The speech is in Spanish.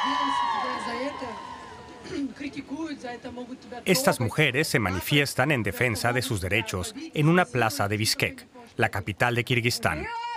Estas mujeres se manifiestan en defensa de sus derechos en una plaza de Bishkek, la capital de Kirguistán.